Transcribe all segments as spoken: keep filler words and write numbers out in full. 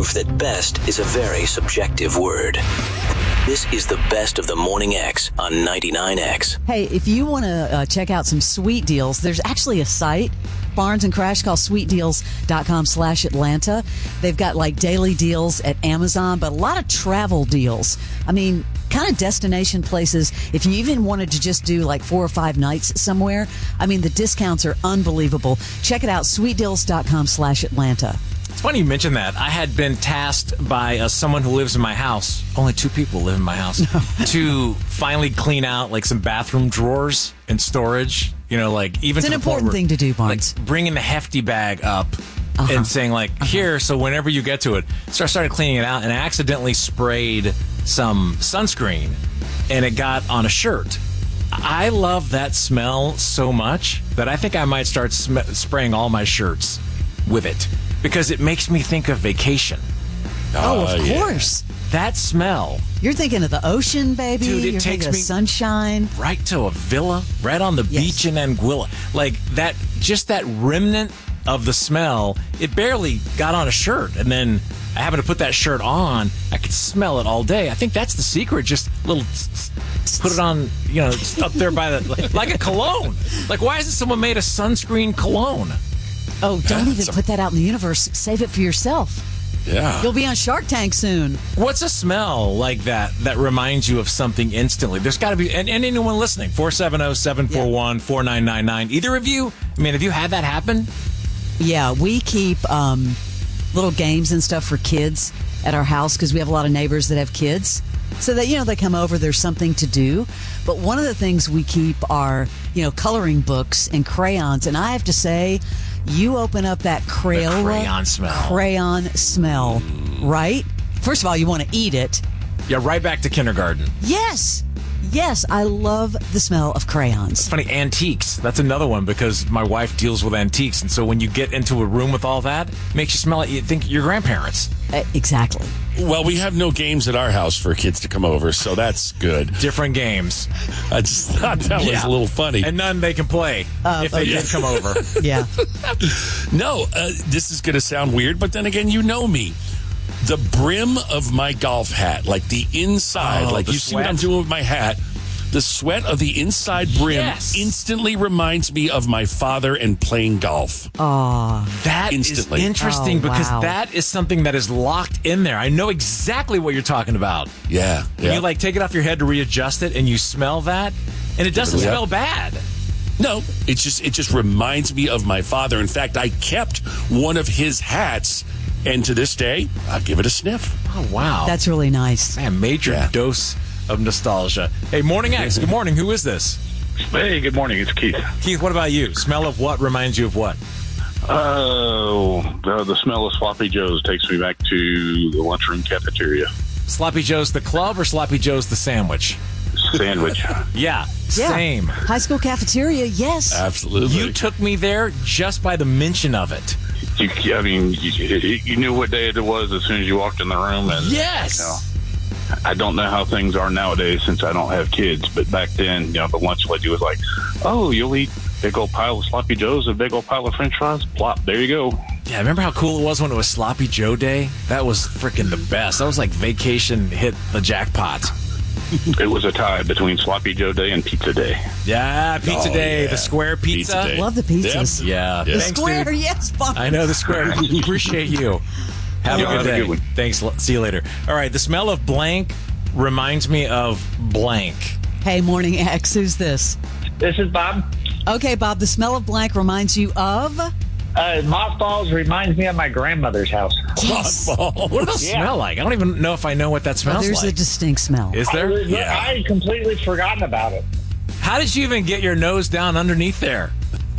proof that best is a very subjective word. This is the best of the Morning X on ninety-nine X. Hey, if you want to uh, check out some sweet deals, there's actually a site, Barnes and Crash, called sweetdeals.com slash Atlanta. They've got like daily deals at Amazon, but a lot of travel deals. I mean, kind of destination places. If you even wanted to just do like four or five nights somewhere, I mean, the discounts are unbelievable. Check it out, sweetdeals.com slash Atlanta. It's funny you mentioned that. I had been tasked by uh, someone who lives in my house. Only two people live in my house. to finally clean out like some bathroom drawers and storage. You know, like even it's to an the point important where, thing to do, Barnes. Like bringing the hefty bag up uh-huh. and saying like, uh-huh. here, so whenever you get to it. So I started cleaning it out and I accidentally sprayed some sunscreen and it got on a shirt. I love that smell so much that I think I might start sm- spraying all my shirts with it. Because it makes me think of vacation. Oh, uh, of yeah. course. That smell. You're thinking of the ocean, baby. Dude, it You're takes thinking of me sunshine. Right to a villa, right on the Yes. beach in Anguilla. Like that, just that remnant of the smell, it barely got on a shirt. And then I happened to put that shirt on. I could smell it all day. I think that's the secret. Just a little, put it on, you know, up there by the, like a cologne. Like, why hasn't someone made a sunscreen cologne? Oh, don't even put that out in the universe. Save it for yourself. Yeah. You'll be on Shark Tank soon. What's a smell like that that reminds you of something instantly? There's got to be, and, and anyone listening, four seven zero, seven four one, four nine nine nine. Either of you, I mean, have you had that happen? Yeah, we keep um, little games and stuff for kids at our house because we have a lot of neighbors that have kids. So that, you know, they come over, there's something to do. But one of the things we keep are, you know, coloring books and crayons. And I have to say, you open up that Crayola The crayon smell. crayon smell, right? First of all, you want to eat it. Yeah, right back to kindergarten. Yes. Yes, I love the smell of crayons. It's funny, antiques. That's another one because my wife deals with antiques. And so when you get into a room with all that, it makes you smell like you think your grandparents. Uh, exactly. Well, we have no games at our house for kids to come over, so that's good. Different games. I just thought that was Yeah. a little funny. And none they can play Uh, if they okay. did come over. Yeah. No, uh, this is going to sound weird, but then again, you know me. The brim of my golf hat, like the inside, Oh, like the you see what I'm sweat? doing with my hat, the sweat of the inside brim Yes. instantly reminds me of my father and playing golf. Aw. That Instantly. is interesting Oh, because wow. that is something that is locked in there. I know exactly what you're talking about. Yeah. yeah. You like take it off your head to readjust it and you smell that and it doesn't Yeah. smell bad. No, it's just it just reminds me of my father. In fact, I kept one of his hats, and to this day, I give it a sniff. Oh, wow. That's really nice. Man, major Yeah. dose of nostalgia. Hey, Morning X, good morning. Who is this? Hey, good morning. It's Keith. Keith, what about you? Smell of what reminds you of what? Oh, uh, the smell of Sloppy Joe's takes me back to the lunchroom cafeteria. Sloppy Joe's the club or Sloppy Joe's the sandwich? Sandwich. Yeah, Yeah. same. High school cafeteria, yes. Absolutely. You took me there just by the mention of it. You, I mean, you, you knew what day it was as soon as you walked in the room. And, Yes. You know, I don't know how things are nowadays since I don't have kids, but back then, you know, the lunch lady was like, oh, you'll eat a big old pile of Sloppy Joe's, a big old pile of French fries? Plop, there you go. Yeah, remember how cool it was when it was Sloppy Joe Day? That was freaking the best. That was like vacation hit the jackpot. It was a tie between Sloppy Joe Day and Pizza Day. Yeah, Pizza Oh, Day, yeah. the square pizza. Pizza Day. Love the pizzas. Yep. Yeah. The Thanks, Square, dude. yes, Bob. I know the square. Appreciate you. Have Yeah, a have good a day. good one. Thanks. See you later. All right. The smell of blank reminds me of blank. Hey, Morning X, who's this? This is Bob. Okay, Bob, the smell of blank reminds you of? Uh, mothballs reminds me of my grandmother's house. Yes. Mothball. What does it Yeah. smell like? I don't even know if I know what that Oh, smells there's a like. distinct smell. Is I, there? was- Yeah. I had completely forgotten about it. How did you even get your nose down underneath there?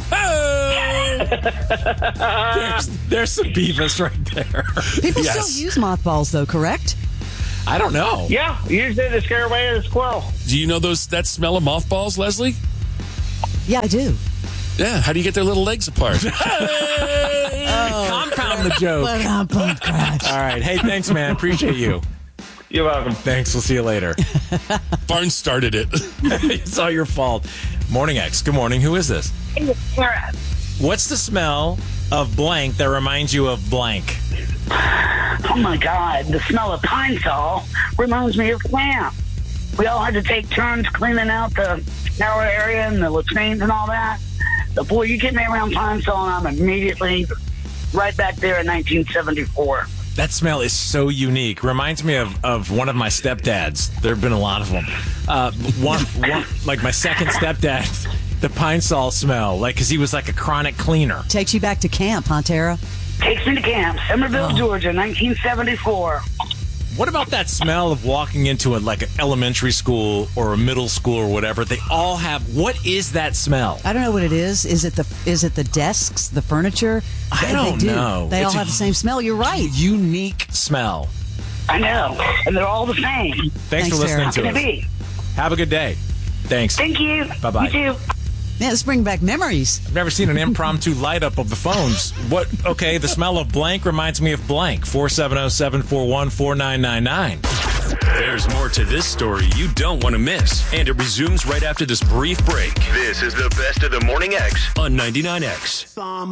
Oh! there's, there's some Beavis right there. People Yes. still use mothballs, though, correct? I don't know. Yeah, used it to scare away the squirrel. Do you know those that smell of mothballs, Leslie? Yeah, I do. Yeah. How do you get their little legs apart? Compound the joke. But I'm bummed, Crash. All right. Hey, thanks, man. Appreciate you. You're welcome. Thanks. We'll see you later. Barnes started it. It's all your fault. Morning X. Good morning. Who is this? What's the smell of blank that reminds you of blank? Oh my God, the smell of Pine Sol reminds me of camp. We all had to take turns cleaning out the shower area and the latrines and all that. But boy, you get me around Pine Sol and I'm immediately right back there in nineteen seventy-four. That smell is so unique. Reminds me of, of one of my stepdads. There have been a lot of them. Uh, one, one, like my second stepdad, the Pine Sol smell, like because he was like a chronic cleaner. Takes you back to camp, huh, Tara? Takes me to camp, Somerville, Oh. Georgia, nineteen seventy-four. What about that smell of walking into a, like an elementary school or a middle school or whatever? They all have. What is that smell? I don't know what it is. Is it the is it the desks, the furniture? I They- don't they do. know. They It's all a have the same smell. You're right. Unique smell. I know, and they're all the same. Thanks, Thanks, for listening Tara. How to can us. it be? Have a good day. Thanks. Thank you. Bye-bye. You too. Yeah, let's bring back memories. I've never seen an impromptu light up of the phones. What? Okay, the smell of blank reminds me of blank. four seven zero, seven four one, four nine nine nine. There's more to this story you don't want to miss, and it resumes right after this brief break This is the best of the Morning X on ninety-nine X.